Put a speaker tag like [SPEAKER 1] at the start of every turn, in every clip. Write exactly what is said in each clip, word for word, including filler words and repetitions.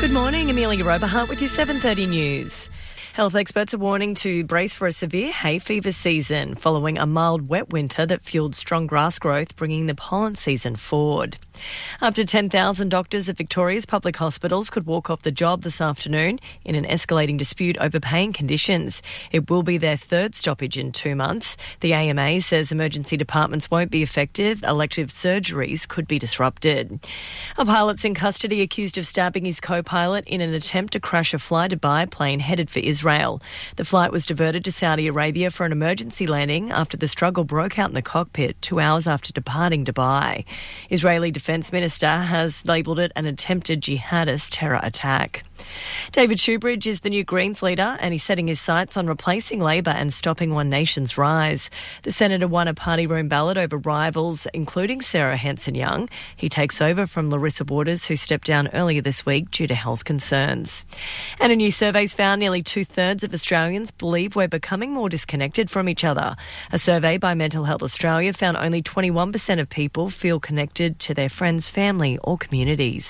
[SPEAKER 1] Good morning, Amelia Roberhart with your seven thirty news. Health experts are warning to brace for a severe hay fever season following a mild wet winter that fueled strong grass growth, bringing the pollen season forward. Up to ten thousand doctors at Victoria's public hospitals could walk off the job this afternoon in an escalating dispute over paying conditions. It will be their third stoppage in two months. The A M A says emergency departments won't be effective. Elective surgeries could be disrupted. A pilot's in custody accused of stabbing his co-pilot in an attempt to crash a Fly-Dubai plane headed for Israel. The flight was diverted to Saudi Arabia for an emergency landing after the struggle broke out in the cockpit two hours after departing Dubai. Israeli Defence Minister has labelled it an attempted jihadist terror attack. David Shoebridge is the new Greens leader and he's setting his sights on replacing Labor and stopping One Nation's rise. The senator won a party room ballot over rivals, including Sarah Hanson-Young. He takes over from Larissa Waters, who stepped down earlier this week due to health concerns. And a new survey's found nearly two-thirds of Australians believe we're becoming more disconnected from each other. A survey by Mental Health Australia found only twenty-one percent of people feel connected to their friends, family or communities.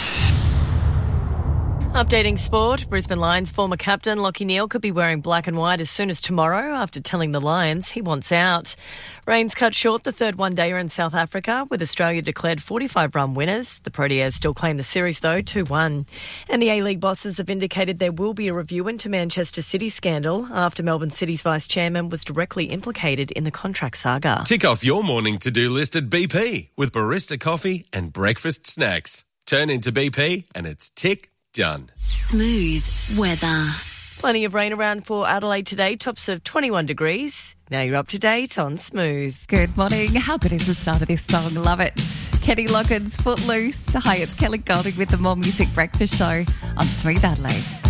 [SPEAKER 1] Updating sport, Brisbane Lions former captain Lachie Neale could be wearing black and white as soon as tomorrow after telling the Lions he wants out. Rains cut short the third one-dayer in South Africa with Australia declared forty-five run winners. The Proteas still claim the series though, two one. And the A-League bosses have indicated there will be a review into Manchester City's scandal after Melbourne City's vice-chairman was directly implicated in the contract saga.
[SPEAKER 2] Tick off your morning to-do list at B P with barista coffee and breakfast snacks. Turn into B P and it's tick done.
[SPEAKER 3] Smooth weather.
[SPEAKER 1] Plenty of rain around for Adelaide today, tops of twenty-one degrees. Now you're up to date on Smooth.
[SPEAKER 4] Good morning. How good is the start of this song? Love it. Kenny Loggins, Footloose. Hi, it's Kelly Golding with the More Music Breakfast Show on Smooth Adelaide.